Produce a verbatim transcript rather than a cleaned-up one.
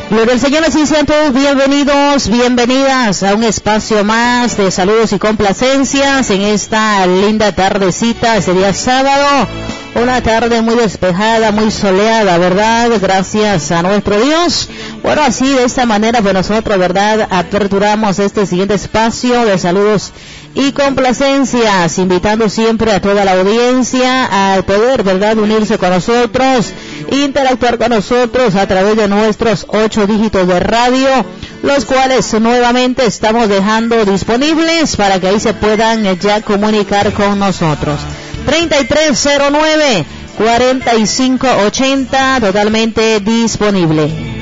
Gloria al Señor, así sean todos bienvenidos, bienvenidas a un espacio más de saludos y complacencias en esta linda tardecita, ese día sábado, una tarde muy despejada, muy soleada, ¿verdad? Gracias a nuestro Dios. Bueno, así de esta manera, pues nosotros, ¿verdad?, aperturamos este siguiente espacio de saludos y complacencias, invitando siempre a toda la audiencia a poder, ¿verdad?, unirse con nosotros, interactuar con nosotros a través de nuestros ocho dígitos de radio, los cuales nuevamente estamos dejando disponibles para que ahí se puedan ya comunicar con nosotros. treinta y tres cero nueve, cuarenta y cinco ochenta, totalmente disponible.